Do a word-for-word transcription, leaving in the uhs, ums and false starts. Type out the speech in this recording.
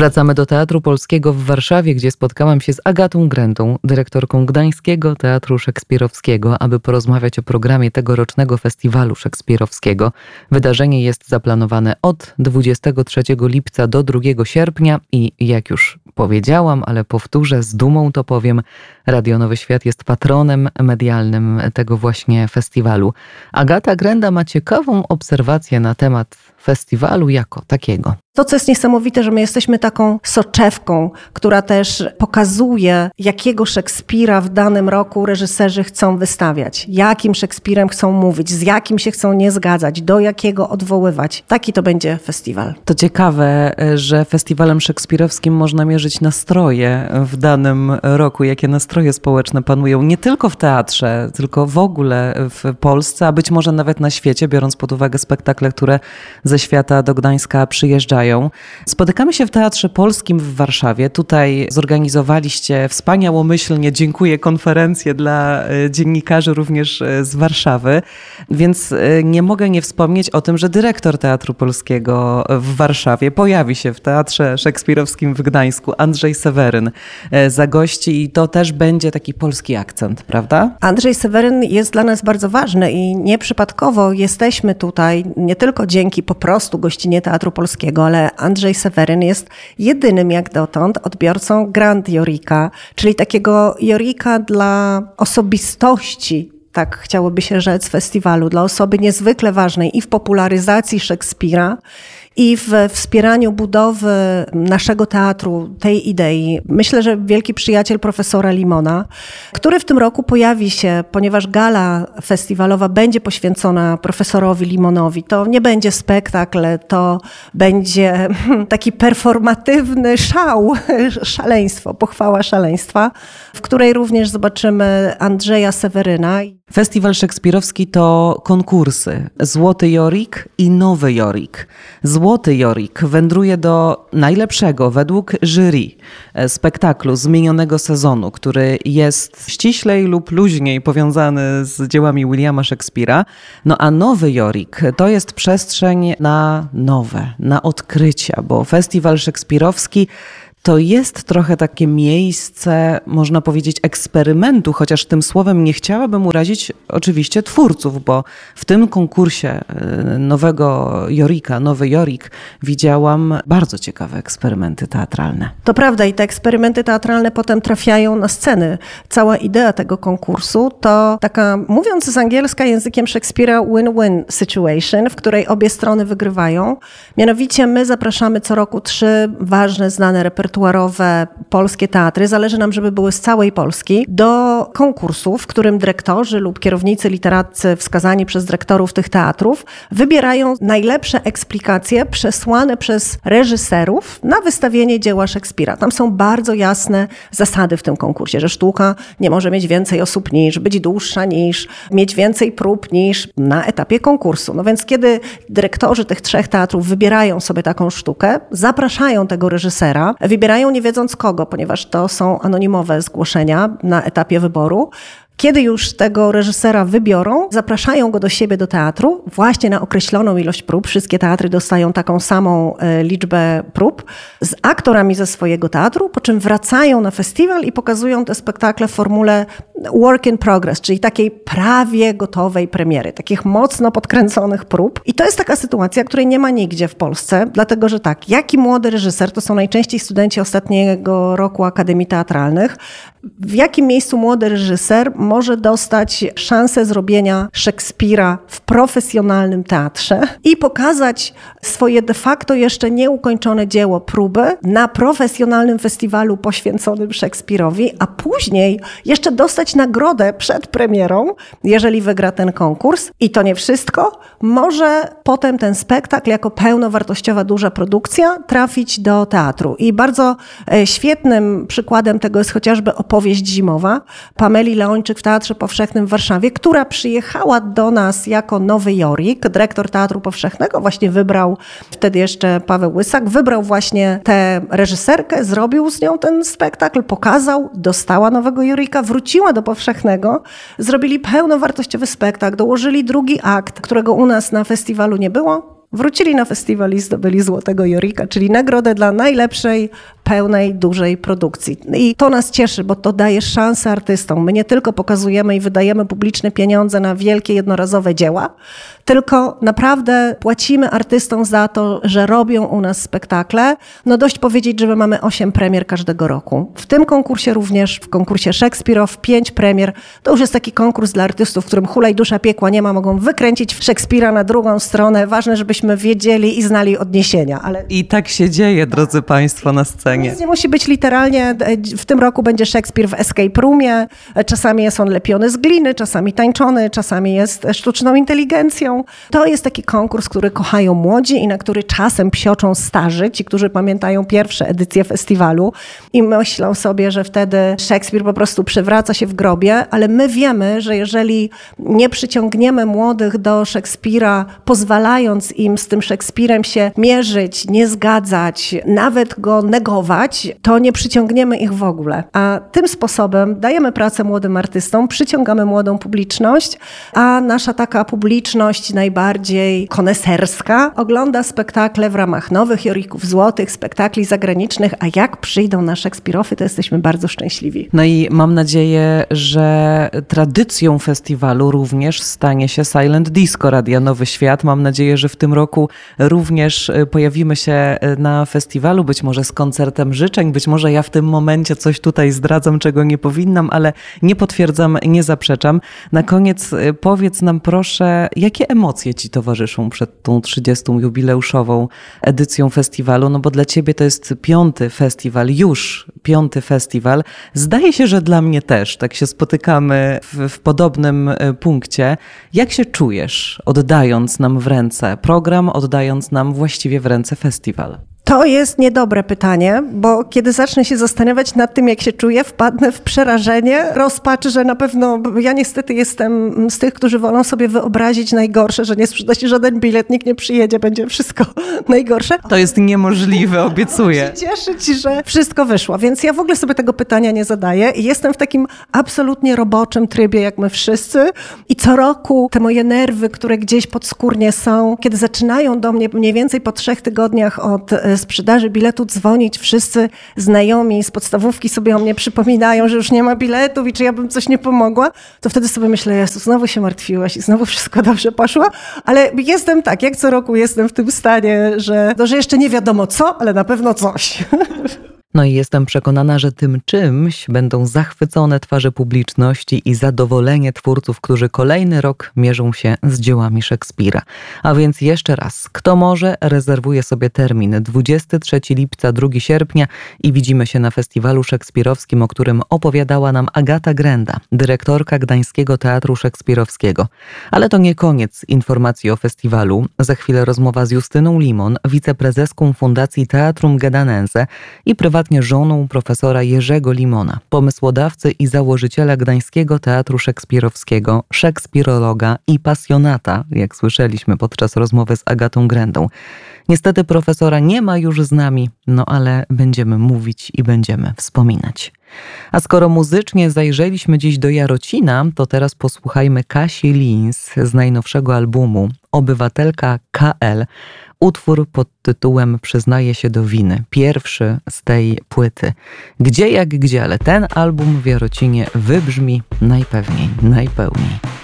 Wracamy do Teatru Polskiego w Warszawie, gdzie spotkałam się z Agatą Grętą, dyrektorką Gdańskiego Teatru Szekspirowskiego, aby porozmawiać o programie tegorocznego Festiwalu Szekspirowskiego. Wydarzenie jest zaplanowane od dwudziestego trzeciego lipca do drugiego sierpnia i jak już powiedziałam, ale powtórzę, z dumą to powiem, Radio Nowy Świat jest patronem medialnym tego właśnie festiwalu. Agata Gręta ma ciekawą obserwację na temat festiwalu jako takiego. To, co jest niesamowite, że my jesteśmy taką soczewką, która też pokazuje, jakiego Szekspira w danym roku reżyserzy chcą wystawiać, jakim Szekspirem chcą mówić, z jakim się chcą nie zgadzać, do jakiego odwoływać. Taki to będzie festiwal. To ciekawe, że festiwalem szekspirowskim można mierzyć nastroje w danym roku, jakie nastroje społeczne panują nie tylko w teatrze, tylko w ogóle w Polsce, a być może nawet na świecie, biorąc pod uwagę spektakle, które ze świata do Gdańska przyjeżdżają. Spotykamy się w Teatrze Polskim w Warszawie. Tutaj zorganizowaliście wspaniałomyślnie, dziękuję, konferencję dla dziennikarzy również z Warszawy, więc nie mogę nie wspomnieć o tym, że dyrektor Teatru Polskiego w Warszawie pojawi się w Teatrze Szekspirowskim w Gdańsku. Andrzej Seweryn zagości i to też będzie taki polski akcent, prawda? Andrzej Seweryn jest dla nas bardzo ważny i nieprzypadkowo jesteśmy tutaj nie tylko dzięki po prostu gościnie Teatru Polskiego, ale Andrzej Seweryn jest jedynym jak dotąd odbiorcą Grand Jorika, czyli takiego Jorika dla osobistości, tak chciałoby się rzec, festiwalu, dla osoby niezwykle ważnej i w popularyzacji Szekspira, i w wspieraniu budowy naszego teatru, tej idei. Myślę, że wielki przyjaciel profesora Limona, który w tym roku pojawi się, ponieważ gala festiwalowa będzie poświęcona profesorowi Limonowi. To nie będzie spektakl, to będzie taki performatywny szał, szaleństwo, pochwała szaleństwa, w której również zobaczymy Andrzeja Seweryna. Festiwal szekspirowski to konkursy. Złoty Jorik i Nowy Jorik. Złoty Jorik wędruje do najlepszego według jury spektaklu z minionego sezonu, który jest ściślej lub luźniej powiązany z dziełami Williama Szekspira. No a Nowy Jorik to jest przestrzeń na nowe, na odkrycia, bo festiwal szekspirowski to jest trochę takie miejsce, można powiedzieć, eksperymentu, chociaż tym słowem nie chciałabym urazić oczywiście twórców, bo w tym konkursie Nowego Jorika, Nowy Jorik, widziałam bardzo ciekawe eksperymenty teatralne. To prawda i te eksperymenty teatralne potem trafiają na sceny. Cała idea tego konkursu to taka, mówiąc z angielska językiem Szekspira, win-win situation, w której obie strony wygrywają. Mianowicie my zapraszamy co roku trzy ważne, znane repertuarowe polskie teatry, zależy nam, żeby były z całej Polski, do konkursu, w którym dyrektorzy lub kierownicy literaccy wskazani przez dyrektorów tych teatrów wybierają najlepsze eksplikacje przesłane przez reżyserów na wystawienie dzieła Szekspira. Tam są bardzo jasne zasady w tym konkursie, że sztuka nie może mieć więcej osób niż, być dłuższa niż, mieć więcej prób niż na etapie konkursu. No więc kiedy dyrektorzy tych trzech teatrów wybierają sobie taką sztukę, zapraszają tego reżysera, wybierają nie wiedząc kogo, ponieważ to są anonimowe zgłoszenia na etapie wyboru. Kiedy już tego reżysera wybiorą, zapraszają go do siebie do teatru, właśnie na określoną ilość prób. Wszystkie teatry dostają taką samą liczbę prób z aktorami ze swojego teatru, po czym wracają na festiwal i pokazują te spektakle w formule work in progress, czyli takiej prawie gotowej premiery, takich mocno podkręconych prób. I to jest taka sytuacja, której nie ma nigdzie w Polsce, dlatego że tak, jaki młody reżyser, to są najczęściej studenci ostatniego roku Akademii Teatralnych, w jakim miejscu młody reżyser może dostać szansę zrobienia Szekspira w profesjonalnym teatrze i pokazać swoje de facto jeszcze nieukończone dzieło próby na profesjonalnym festiwalu poświęconym Szekspirowi, a później jeszcze dostać nagrodę przed premierą, jeżeli wygra ten konkurs. I to nie wszystko. Może potem ten spektakl jako pełnowartościowa duża produkcja trafić do teatru. I bardzo świetnym przykładem tego jest chociażby opowieść zimowa Pameli Leończyk w Teatrze Powszechnym w Warszawie, która przyjechała do nas jako Nowy Jorik. Dyrektor Teatru Powszechnego właśnie wybrał, wtedy jeszcze Paweł Łysak, wybrał właśnie tę reżyserkę, zrobił z nią ten spektakl, pokazał, dostała Nowego Jorika, wróciła do Powszechnego, zrobili pełnowartościowy spektakl, dołożyli drugi akt, którego u nas na festiwalu nie było. wrócili na festiwal i zdobyli Złotego Jorika, czyli nagrodę dla najlepszej, pełnej, dużej produkcji. I to nas cieszy, bo to daje szansę artystom. My nie tylko pokazujemy i wydajemy publiczne pieniądze na wielkie, jednorazowe dzieła, tylko naprawdę płacimy artystom za to, że robią u nas spektakle. No dość powiedzieć, że my mamy osiem premier każdego roku. W tym konkursie również, w konkursie Szekspirow, pięć premier. To już jest taki konkurs dla artystów, w którym hulaj dusza piekła nie ma, mogą wykręcić Szekspira na drugą stronę. Ważne, żebyśmy wiedzieli i znali odniesienia. Ale... I tak się dzieje, drodzy Państwo, na scenie. Nic nie musi być literalnie. W tym roku będzie Szekspir w escape roomie. Czasami jest on lepiony z gliny, czasami tańczony, czasami jest sztuczną inteligencją. To jest taki konkurs, który kochają młodzi i na który czasem psioczą starzy, ci, którzy pamiętają pierwsze edycje festiwalu i myślą sobie, że wtedy Szekspir po prostu przewraca się w grobie, ale my wiemy, że jeżeli nie przyciągniemy młodych do Szekspira, pozwalając im z tym Szekspirem się mierzyć, nie zgadzać, nawet go negować, to nie przyciągniemy ich w ogóle. A tym sposobem dajemy pracę młodym artystom, przyciągamy młodą publiczność, a nasza taka publiczność najbardziej koneserska ogląda spektakle w ramach nowych Jorików Złotych, spektakli zagranicznych, a jak przyjdą na Szekspirofy, to jesteśmy bardzo szczęśliwi. No i mam nadzieję, że tradycją festiwalu również stanie się Silent Disco Radia Nowy Świat. Mam nadzieję, że w tym roku również pojawimy się na festiwalu, być może z koncertem życzeń, być może ja w tym momencie coś tutaj zdradzam, czego nie powinnam, ale nie potwierdzam, nie zaprzeczam. Na koniec powiedz nam proszę, jakie emocje ci towarzyszą przed tą trzydziestą jubileuszową edycją festiwalu, no bo dla ciebie to jest piąty festiwal, już piąty festiwal. Zdaje się, że dla mnie też, tak się spotykamy w, w podobnym punkcie. Jak się czujesz, oddając nam w ręce program, oddając nam właściwie w ręce festiwal? To jest niedobre pytanie, bo kiedy zacznę się zastanawiać nad tym, jak się czuję, wpadnę w przerażenie, rozpacz, że na pewno, ja niestety jestem z tych, którzy wolą sobie wyobrazić najgorsze, że nie sprzeda się żaden bilet, nikt nie przyjedzie, będzie wszystko najgorsze. To jest niemożliwe, obiecuję. Cieszyć się, że wszystko wyszło, więc ja w ogóle sobie tego pytania nie zadaję i jestem w takim absolutnie roboczym trybie, jak my wszyscy i co roku te moje nerwy, które gdzieś podskórnie są, kiedy zaczynają do mnie mniej więcej po trzech tygodniach od sprzedaży biletu dzwonić, wszyscy znajomi z podstawówki sobie o mnie przypominają, że już nie ma biletów i czy ja bym coś nie pomogła, to wtedy sobie myślę, Jezu, znowu się martwiłaś i znowu wszystko dobrze poszło, ale jestem tak, jak co roku jestem w tym stanie, że, że jeszcze nie wiadomo co, ale na pewno coś. No i jestem przekonana, że tym czymś będą zachwycone twarze publiczności i zadowolenie twórców, którzy kolejny rok mierzą się z dziełami Szekspira. A więc jeszcze raz, kto może, rezerwuje sobie termin dwudziestego trzeciego lipca, drugiego sierpnia i widzimy się na festiwalu szekspirowskim, o którym opowiadała nam Agata Grenda, dyrektorka Gdańskiego Teatru Szekspirowskiego. Ale to nie koniec informacji o festiwalu. Za chwilę rozmowa z Justyną Limon, wiceprezeską Fundacji Teatrum Gedanense i prywatnie żoną profesora Jerzego Limona, pomysłodawcy i założyciela Gdańskiego Teatru Szekspirowskiego, szekspirologa i pasjonata, jak słyszeliśmy podczas rozmowy z Agatą Grendą. Niestety profesora nie ma już z nami, no ale będziemy mówić i będziemy wspominać. A skoro muzycznie zajrzeliśmy dziś do Jarocina, to teraz posłuchajmy Kasi Lins z najnowszego albumu Obywatelka K L. Utwór pod tytułem Przyznaje się do winy. Pierwszy z tej płyty. Gdzie jak gdzie, ale ten album w Jarocinie wybrzmi najpewniej, najpełniej.